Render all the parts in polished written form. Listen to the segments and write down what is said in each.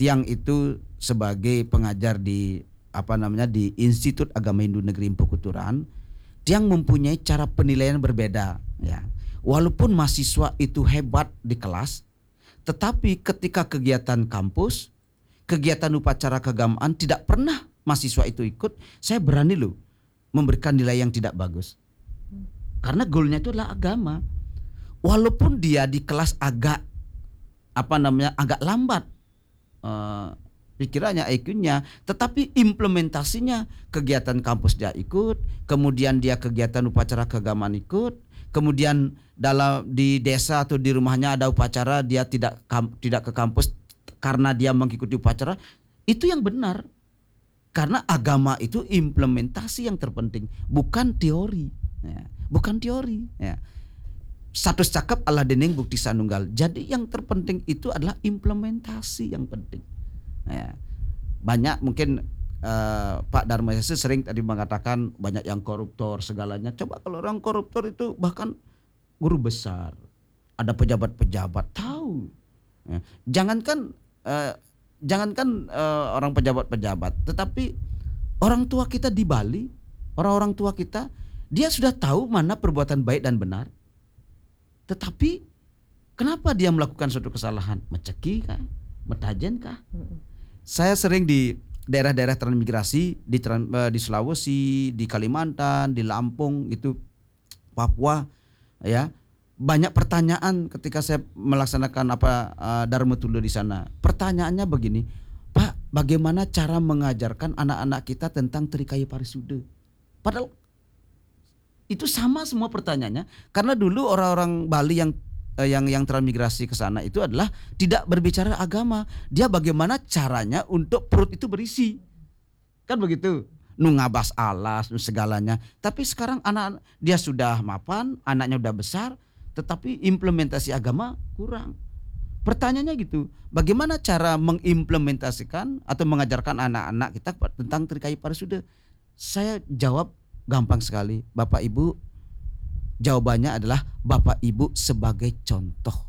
Tiang itu sebagai pengajar di di Institut Agama Hindu Negeri Empu Kuturan, Tiang mempunyai cara penilaian berbeda ya. Walaupun mahasiswa itu hebat di kelas, tetapi ketika kegiatan kampus, kegiatan upacara keagamaan tidak pernah mahasiswa itu ikut, saya berani loh memberikan nilai yang tidak bagus. Karena goalnya itu adalah agama. Walaupun dia di kelas agak agak lambat pikirannya, IQ-nya, tetapi implementasinya kegiatan kampus dia ikut, kemudian dia kegiatan upacara keagamaan ikut, kemudian di desa atau di rumahnya ada upacara dia tidak ke kampus karena dia mengikuti upacara, itu yang benar. Karena agama itu implementasi yang terpenting, bukan teori ya, bukan teori ya. Satu cakap Allah dening bukti sanunggal. Jadi yang terpenting itu adalah implementasi yang penting. Ya. Banyak mungkin Pak Dharma Yasa sering tadi mengatakan banyak yang koruptor segalanya. Coba kalau orang koruptor itu bahkan guru besar, ada pejabat-pejabat tahu. Ya. Jangankan orang pejabat-pejabat, tetapi orang tua kita di Bali, orang-orang tua kita, dia sudah tahu mana perbuatan baik dan benar. Tetapi kenapa dia melakukan suatu kesalahan? Meceki kah? Metajen kah? Saya sering di daerah-daerah transmigrasi di Sulawesi, di Kalimantan, di Lampung, itu Papua ya. Banyak pertanyaan ketika saya melaksanakan Dharma Tulo di sana. Pertanyaannya begini, Pak, bagaimana cara mengajarkan anak-anak kita tentang Trikaya Parisuda? Padahal itu sama semua pertanyaannya, karena dulu orang-orang Bali yang transmigrasi ke sana itu adalah tidak berbicara agama. Dia bagaimana caranya untuk perut itu berisi. Kan begitu. Nu ngabas alas, nu segalanya. Tapi sekarang anak dia sudah mapan, anaknya udah besar, tetapi implementasi agama kurang. Pertanyaannya gitu, bagaimana cara mengimplementasikan atau mengajarkan anak-anak kita tentang Trikaya Parisuda? Saya jawab gampang sekali, Bapak Ibu. Jawabannya adalah Bapak Ibu sebagai contoh.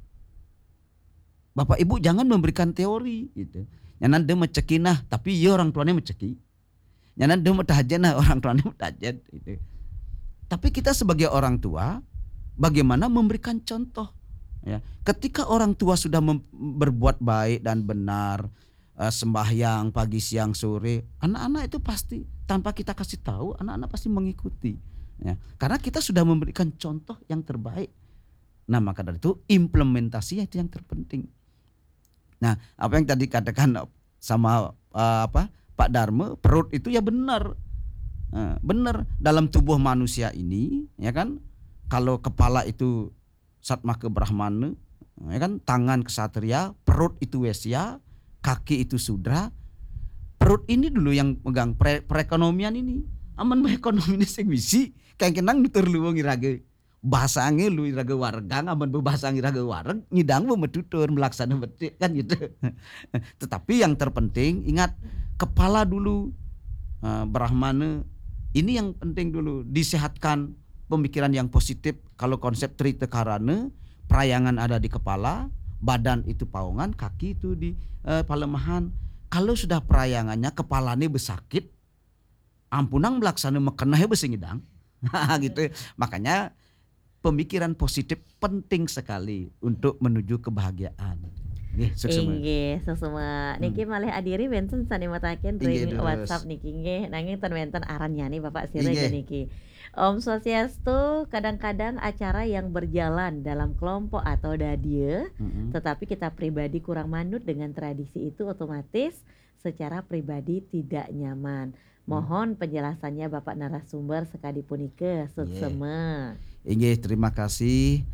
Bapak Ibu jangan memberikan teori gitu. Nyanan de mecekinah, tapi ya orang tuanya meceki. Nyanan de metajenah, orang tuanya metajen gitu. Tapi kita sebagai orang tua bagaimana memberikan contoh ya. Ketika orang tua sudah berbuat baik dan benar, sembahyang pagi siang sore, anak-anak itu pasti tanpa kita kasih tahu, anak-anak pasti mengikuti ya. Karena kita sudah memberikan contoh yang terbaik. Nah, maka dari itu implementasinya itu yang terpenting. Nah, apa yang tadi katakan sama Pak Dharma, perut itu ya benar. Benar dalam tubuh manusia ini ya kan. Kalau kepala itu Satmaka Brahmana, ya kan, tangan kesatria, perut itu Wesya, kaki itu Sudra. Perut ini dulu yang megang perekonomian ini. Aman ekonomi ini sing bisi, kayak kenang nutur lu ngirage. Basange lu iraga wargang, aman bebasange iraga wareng, ngidang metutur melaksana betik kan gitu. Tetapi yang terpenting ingat kepala dulu, Brahmana. Ini yang penting dulu, disehatkan pemikiran yang positif. Kalau konsep Trita Karana, perayangan ada di kepala, badan itu paungan, kaki itu di palemahan. Kalau sudah perayangannya kepalanya besakit, ampunang melaksana mekenah besingidang. Gitu. Makanya pemikiran positif penting sekali untuk menuju kebahagiaan. Nggih, sesama niki malih adiri benten sanimatakeun ring WhatsApp niki nggih nanging ten wenten aran nyani Bapak Sirega niki. Om Swastiastu, kadang-kadang acara yang berjalan dalam kelompok atau dadia, tetapi kita pribadi kurang manut dengan tradisi itu, otomatis secara pribadi tidak nyaman. Mohon penjelasannya Bapak narasumber sekali punike suksema. Inggih, terima kasih.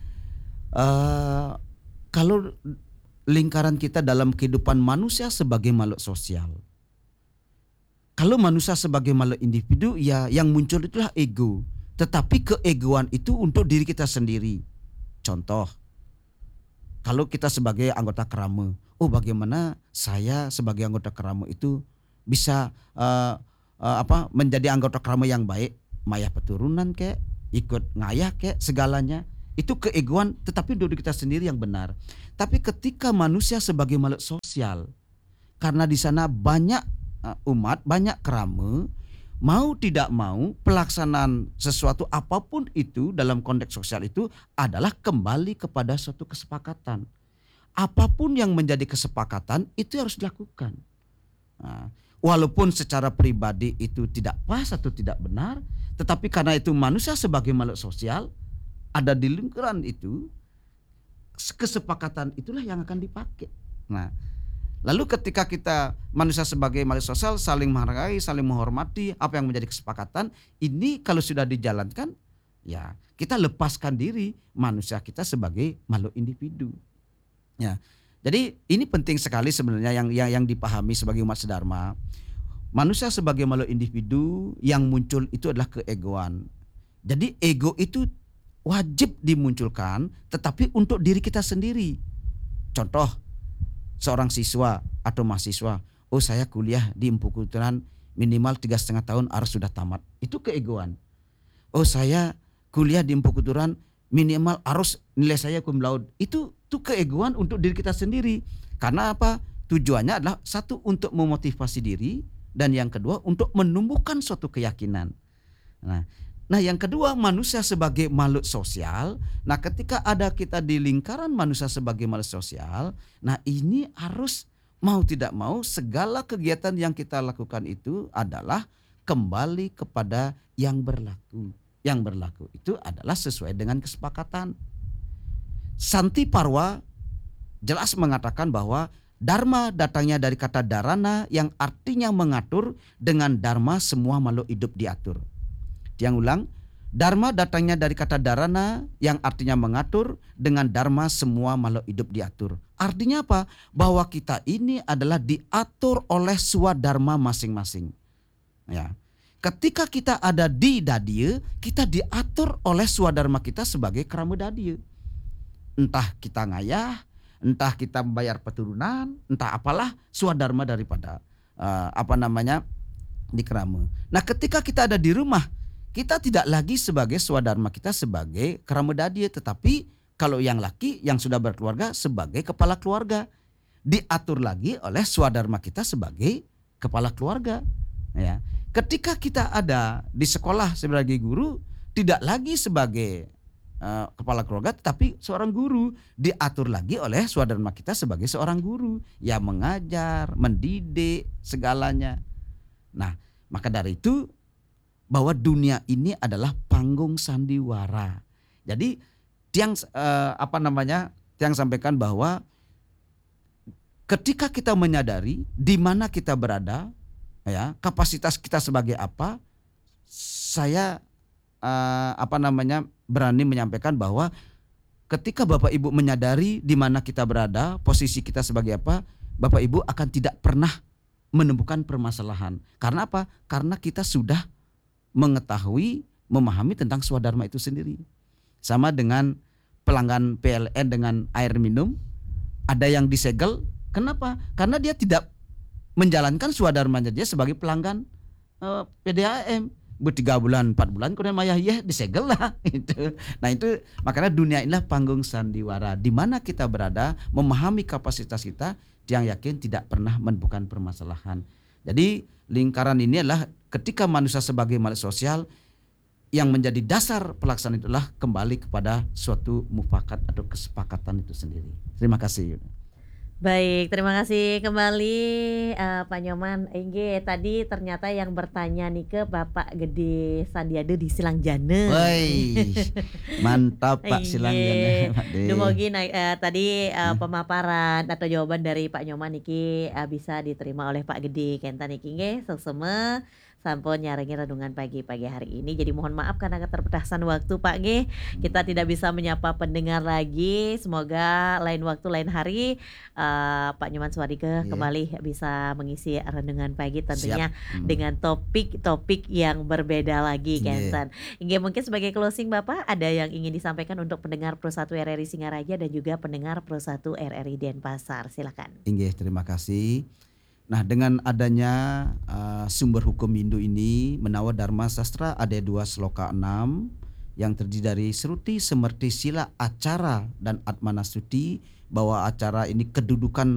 Kalau lingkaran kita dalam kehidupan manusia sebagai makhluk sosial. Kalau manusia sebagai makhluk individu, ya yang muncul itulah ego. Tetapi keegoan itu untuk diri kita sendiri. Contoh, kalau kita sebagai anggota kerama, bagaimana saya sebagai anggota kerama itu bisa menjadi anggota kerama yang baik, mayah peturunan kek, ikut ngayah kek, segalanya. Itu keegoan, tetapi diri kita sendiri yang benar. Tapi ketika manusia sebagai makhluk sosial, karena di sana banyak umat, banyak kerama, mau tidak mau pelaksanaan sesuatu apapun itu dalam konteks sosial itu adalah kembali kepada suatu kesepakatan. Apapun yang menjadi kesepakatan itu harus dilakukan. Nah, walaupun secara pribadi itu tidak pas atau tidak benar, tetapi karena itu manusia sebagai makhluk sosial ada di lingkaran itu, kesepakatan itulah yang akan dipakai. Nah, lalu ketika kita manusia sebagai makhluk sosial saling menghargai, saling menghormati apa yang menjadi kesepakatan, ini kalau sudah dijalankan, ya kita lepaskan diri manusia kita sebagai makhluk individu. Ya, jadi ini penting sekali sebenarnya yang dipahami sebagai umat sedharma. Manusia sebagai makhluk individu yang muncul itu adalah keegoan. Jadi ego itu wajib dimunculkan, tetapi untuk diri kita sendiri. Contoh, seorang siswa atau mahasiswa, oh saya kuliah di Empu Kulturan minimal 3,5 tahun harus sudah tamat. Itu keegoan. Oh saya kuliah di Empu Kulturan minimal harus nilai saya cum laude. Itu keegoan untuk diri kita sendiri. Karena apa? Tujuannya adalah satu untuk memotivasi diri, dan yang kedua untuk menumbuhkan suatu keyakinan. Nah yang kedua, manusia sebagai makhluk sosial. Nah ketika ada kita di lingkaran manusia sebagai makhluk sosial, nah ini harus mau tidak mau segala kegiatan yang kita lakukan itu adalah kembali kepada yang berlaku. Yang berlaku itu adalah sesuai dengan kesepakatan. Santi Parwa jelas mengatakan bahwa dharma datangnya dari kata dharana yang artinya mengatur, dengan dharma semua makhluk hidup diatur. Yang ulang, dharma datangnya dari kata dharana yang artinya mengatur, dengan dharma semua makhluk hidup diatur. Artinya apa? Bahwa kita ini adalah diatur oleh swadharma masing-masing. Ya. Ketika kita ada di dadie, kita diatur oleh swadharma kita sebagai kerama dadie. Entah kita ngayah, entah kita membayar peturunan, entah apalah swadharma daripada di kerama. Nah ketika kita ada di rumah, kita tidak lagi sebagai swadharma kita sebagai kerama dadie, tetapi kalau yang laki yang sudah berkeluarga sebagai kepala keluarga, diatur lagi oleh swadharma kita sebagai kepala keluarga. Ya. Ketika kita ada di sekolah sebagai guru, tidak lagi sebagai kepala keluarga, tetapi seorang guru, diatur lagi oleh swadharma kita sebagai seorang guru yang mengajar, mendidik segalanya. Nah, maka dari itu bahwa dunia ini adalah panggung sandiwara. Jadi tiang sampaikan bahwa ketika kita menyadari di mana kita berada, ya, kapasitas kita sebagai apa, saya berani menyampaikan bahwa ketika Bapak Ibu menyadari di mana kita berada, posisi kita sebagai apa, Bapak Ibu akan tidak pernah menemukan permasalahan. Karena apa? Karena kita sudah mengetahui, memahami tentang swadharma itu sendiri. Sama dengan pelanggan PLN dengan air minum, ada yang disegel. Kenapa? Karena dia tidak menjalankan swadharmanya dia sebagai pelanggan PDAM. 3 bulan, 4 bulan, kemudian mayah disegel lah. Nah itu makanya dunia inilah panggung sandiwara, di mana kita berada, memahami kapasitas kita, yang yakin tidak pernah menemukan permasalahan. Jadi lingkaran ini adalah ketika manusia sebagai makhluk sosial, yang menjadi dasar pelaksanaan itulah kembali kepada suatu mufakat atau kesepakatan itu sendiri. Terima kasih. Baik, terima kasih kembali Pak Nyoman. Tadi ternyata yang bertanya nih ke Bapak Gede Sandiade di Silangjana. Woi, mantap Pak Silangjana. Dumogi tadi pemaparan atau jawaban dari Pak Nyoman niki bisa diterima oleh Pak Gede Kenta niki nggih seseme sampun nyarengi renungan pagi hari ini. Jadi mohon maaf karena keterbatasan waktu Pak G. Kita tidak bisa menyapa pendengar lagi. Semoga lain waktu lain hari Pak Nyoman Swadike kembali bisa mengisi renungan pagi tentunya dengan topik-topik yang berbeda lagi Kenten. Mungkin sebagai closing Bapak ada yang ingin disampaikan untuk pendengar Pro 1 RRI Singaraja dan juga pendengar Pro 1 RRI Denpasar. Silakan. Terima kasih. Nah dengan adanya sumber hukum Hindu ini, Menawa Dharma Sastra ada 2 sloka 6 yang terdiri dari Sruti, Semerti, Sila, Acara dan Atmanastuti, bahwa acara ini kedudukan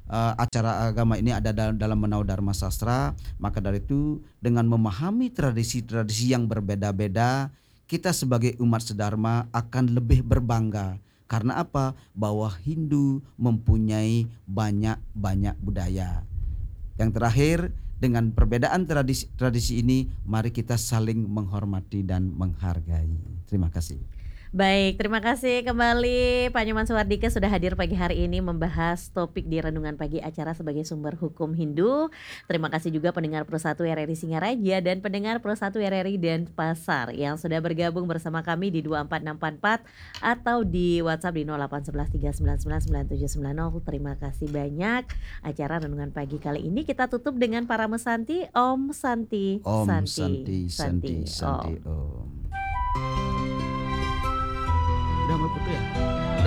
acara agama ini ada dalam Menau Dharma Sastra, maka dari itu dengan memahami tradisi-tradisi yang berbeda-beda, kita sebagai umat sedharma akan lebih berbangga. Karena apa? Bahwa Hindu mempunyai banyak budaya. Yang terakhir, dengan perbedaan tradisi ini, mari kita saling menghormati dan menghargai. Terima kasih. Baik, terima kasih kembali Pak Nyoman Suwardike sudah hadir pagi hari ini membahas topik di Renungan Pagi acara sebagai sumber hukum Hindu. Terima kasih juga pendengar Pro 1 RRI Singaraja dan pendengar Pro 1 RRI Denpasar yang sudah bergabung bersama kami di 24644 atau di WhatsApp di 0811 3999790. Terima kasih banyak. Acara Renungan Pagi kali ini kita tutup dengan para mesanti. Om Santi Om Santi Santi Om. Om. Udah mau putus ya?